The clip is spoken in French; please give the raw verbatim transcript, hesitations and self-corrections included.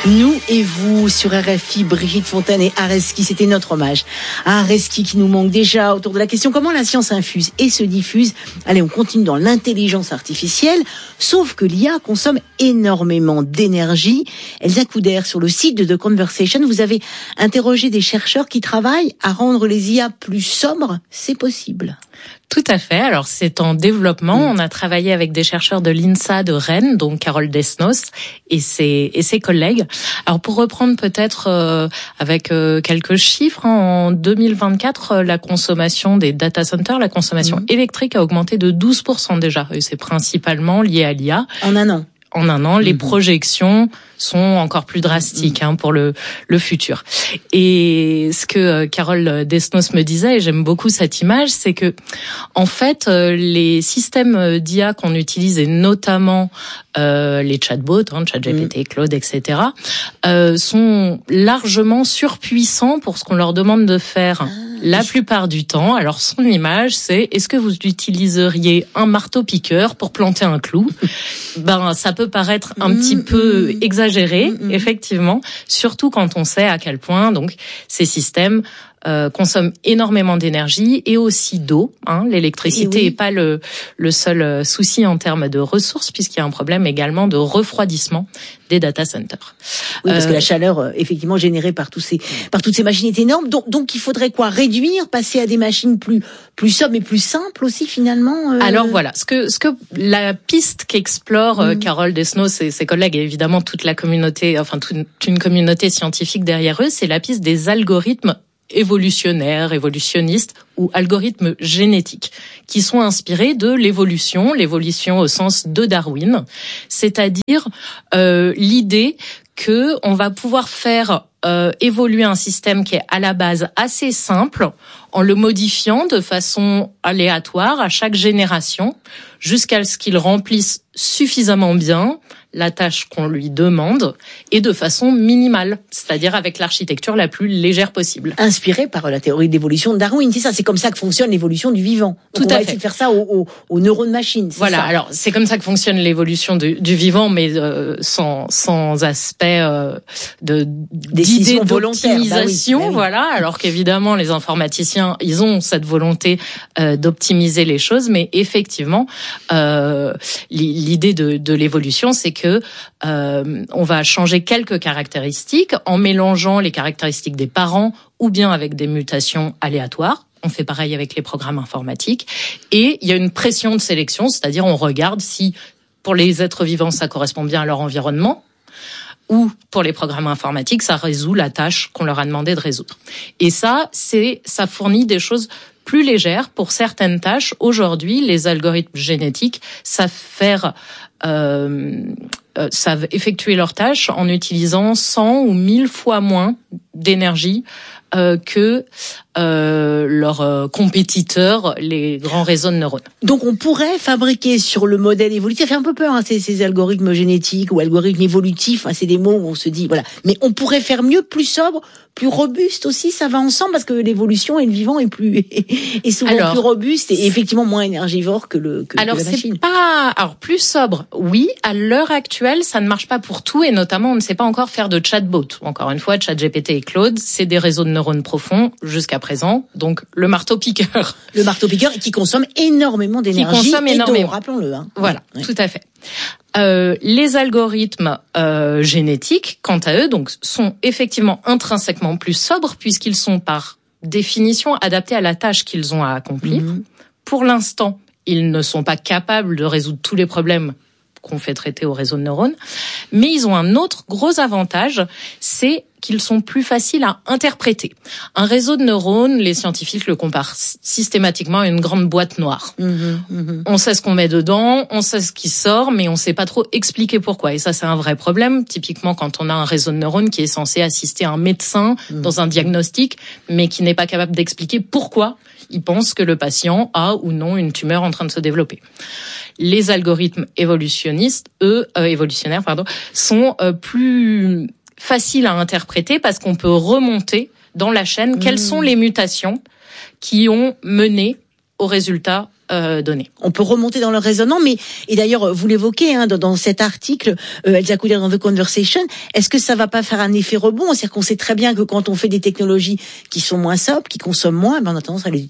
Nous et vous sur R F I, Brigitte Fontaine et Areski, c'était notre hommage à Areski qui nous manque déjà autour de la question comment la science infuse et se diffuse. Allez, on continue dans l'intelligence artificielle, sauf que l'I A consomme énormément d'énergie. Elsa Couder, sur le site de The Conversation, vous avez interrogé des chercheurs qui travaillent à rendre les I A plus sobres. C'est possible? Tout à fait. Alors, c'est en développement. Mmh. On a travaillé avec des chercheurs de l'INSA de Rennes, donc Carole Desnos et ses, et ses collègues. Alors, pour reprendre peut-être euh, avec euh, quelques chiffres, hein, en deux mille vingt-quatre, euh, la consommation des data centers, la consommation mmh. électrique a augmenté de douze pour cent déjà. Et c'est principalement lié à l'I A. En un an. En un an, les mmh. projections sont encore plus drastiques hein, pour le, le futur. Et ce que euh, Carole Desnos me disait, et j'aime beaucoup cette image, c'est que en fait, euh, les systèmes d'I A qu'on utilise, et notamment euh, les chatbots, hein, ChatGPT, mmh. Claude, et cetera, euh, sont largement surpuissants pour ce qu'on leur demande de faire. Ah. La plupart du temps, alors son image, c'est est-ce que vous utiliseriez un marteau-piqueur pour planter un clou? Ben, ça peut paraître un mmh, petit mmh, peu exagéré, mmh, effectivement, surtout quand on sait à quel point donc ces systèmes euh, consomment énormément d'énergie et aussi d'eau. Hein. L'électricité n'est oui. pas le, le seul souci en termes de ressources, puisqu'il y a un problème également de refroidissement des data centers. Oui, parce euh, que la chaleur, effectivement, générée par tous ces, par toutes ces machines est énorme. Donc, donc, il faudrait quoi? Réduire, passer à des machines plus, plus sobres et plus simples aussi, finalement. Euh... Alors voilà, ce que, ce que la piste qu'explore mmh. Carole Desnos et ses collègues, et évidemment toute la communauté, enfin toute une communauté scientifique derrière eux, c'est la piste des algorithmes évolutionnaires, évolutionnistes ou algorithmes génétiques qui sont inspirés de l'évolution, l'évolution au sens de Darwin, c'est-à-dire euh, l'idée que on va pouvoir faire euh, évoluer un système qui est à la base assez simple en le modifiant de façon aléatoire à chaque génération jusqu'à ce qu'il remplisse suffisamment bien la tâche qu'on lui demande et de façon minimale, c'est-à-dire avec l'architecture la plus légère possible. Inspiré par la théorie d'évolution de Darwin, c'est ça, c'est comme ça que fonctionne l'évolution du vivant. Donc Tout on à va fait. essayer de faire ça aux, aux, aux neurones machines. Voilà, ça. alors c'est comme ça que fonctionne l'évolution du, du vivant, mais euh, sans sans aspect euh, de d'idée d'optimisation, bah oui, bah oui. Voilà. Alors qu'évidemment les informaticiens, ils ont cette volonté euh, d'optimiser les choses, mais effectivement, euh, l'idée de, de l'évolution, c'est que euh, on va changer quelques caractéristiques en mélangeant les caractéristiques des parents ou bien avec des mutations aléatoires. On fait pareil avec les programmes informatiques. Et il y a une pression de sélection, c'est-à-dire on regarde si pour les êtres vivants ça correspond bien à leur environnement ou pour les programmes informatiques ça résout la tâche qu'on leur a demandé de résoudre. Et ça, c'est ça fournit des choses plus légères pour certaines tâches. Aujourd'hui, les algorithmes génétiques savent faire euh, euh, savent effectuer leurs tâches en utilisant cent ou mille fois moins d'énergie euh, que euh, leurs euh, compétiteurs, les grands réseaux de neurones. Donc on pourrait fabriquer sur le modèle évolutif, ça fait un peu peur hein, ces, ces algorithmes génétiques ou algorithmes évolutifs, hein, c'est des mots où on se dit, voilà, mais on pourrait faire mieux, plus sobre, plus robuste aussi, ça va ensemble parce que l'évolution et le vivant est plus est souvent alors, plus robuste et effectivement moins énergivore que le que, alors que la machine. C'est pas alors plus sobre. Oui, à l'heure actuelle, ça ne marche pas pour tout et notamment on ne sait pas encore faire de chatbot. Encore une fois, ChatGPT et Claude, c'est des réseaux de neurones profonds jusqu'à présent. Donc le marteau-piqueur, le marteau-piqueur qui consomme énormément d'énergie qui consomme et énormément. d'eau, rappelons-le. Hein. Voilà, ouais. Tout à fait. Euh, les algorithmes euh, génétiques, quant à eux, donc, sont effectivement intrinsèquement plus sobres puisqu'ils sont par définition adaptés à la tâche qu'ils ont à accomplir. Mmh. Pour l'instant, ils ne sont pas capables de résoudre tous les problèmes qu'on fait traiter au réseau de neurones, mais ils ont un autre gros avantage, c'est qu'ils sont plus faciles à interpréter. Un réseau de neurones, les scientifiques le comparent systématiquement à une grande boîte noire. Mmh, mmh. On sait ce qu'on met dedans, on sait ce qui sort, mais on sait pas trop expliquer pourquoi. Et ça, c'est un vrai problème. Typiquement, quand on a un réseau de neurones qui est censé assister un médecin mmh. dans un diagnostic, mais qui n'est pas capable d'expliquer pourquoi il pense que le patient a ou non une tumeur en train de se développer. Les algorithmes évolutionnistes, eux, euh, évolutionnaires, pardon, sont euh, plus faciles à interpréter parce qu'on peut remonter dans la chaîne mmh. quelles sont les mutations qui ont mené au résultat euh, données. On peut remonter dans le raisonnement, mais et d'ailleurs vous l'évoquez hein, dans, dans cet article, euh, Elsa Couder dans The Conversation. Est-ce que ça va pas faire un effet rebond? C'est-à-dire qu'on sait très bien que quand on fait des technologies qui sont moins sobres, qui consomment moins, ben on a tendance à les